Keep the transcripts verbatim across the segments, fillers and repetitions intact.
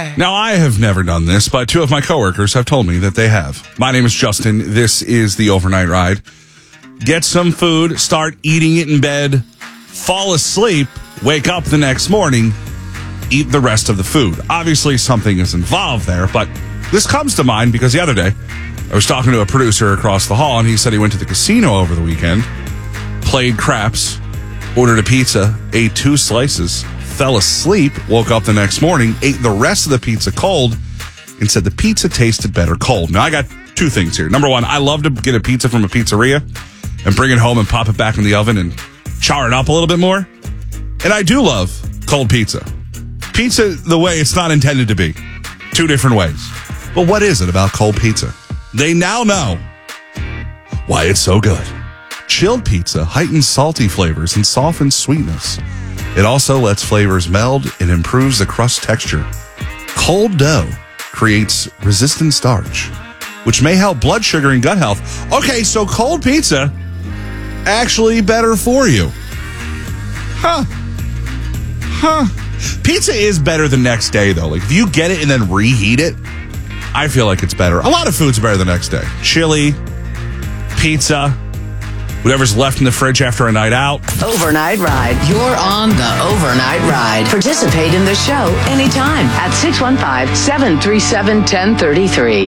why? Now, I have never done this, but two of my coworkers have told me that they have. My name is Justin. This is the Overnight Ride. Get some food, start eating it in bed, fall asleep, wake up the next morning, eat the rest of the food. Obviously, something is involved there, but this comes to mind because the other day, I was talking to a producer across the hall, and he said he went to the casino over the weekend, played craps, ordered a pizza, ate two slices, fell asleep, woke up the next morning, ate the rest of the pizza cold, and said the pizza tasted better cold. Now, I got two things here. Number one, I love to get a pizza from a pizzeria and bring it home and pop it back in the oven and char it up a little bit more. And I do love cold pizza. Pizza the way it's not intended to be. Two different ways. But what is it about cold pizza? They now know why it's so good. Chilled pizza heightens salty flavors and softens sweetness. It also lets flavors meld and improves the crust texture. Cold dough creates resistant starch, which may help blood sugar and gut health. Okay, so cold pizza actually better for you. Huh. Huh. Pizza is better the next day, though. Like, if you get it and then reheat it, I feel like it's better. A lot of foods are better the next day. Chili, pizza, whatever's left in the fridge after a night out. Overnight Ride. You're on the Overnight Ride. Participate in the show anytime at six one five, seven three seven, one zero three three.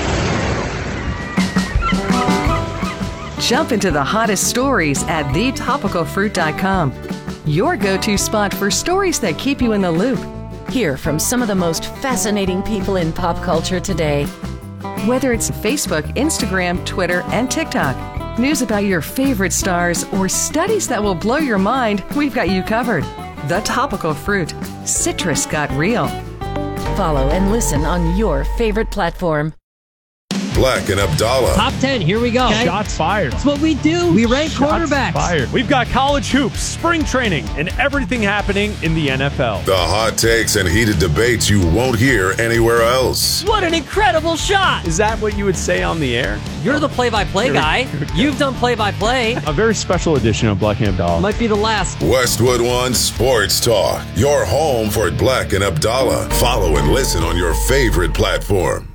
Jump into the hottest stories at the topical fruit dot com. Your go-to spot for stories that keep you in the loop. Hear from some of the most fascinating people in pop culture today. Whether it's Facebook, Instagram, Twitter, and TikTok, news about your favorite stars, or studies that will blow your mind, we've got you covered. The Topical Fruit. Citrus got real. Follow and listen on your favorite platform. Black and Abdallah. Top ten, here we go. Okay. Shots fired. That's what we do. We rank Shots quarterbacks. Fired. We've got college hoops, spring training, and everything happening in the N F L. The hot takes and heated debates you won't hear anywhere else. What an incredible shot. Is that what you would say on the air? You're the play-by-play guy. You've done play-by-play. A very special edition of Black and Abdallah. Might be the last. Westwood One Sports Talk. Your home for Black and Abdallah. Follow and listen on your favorite platform.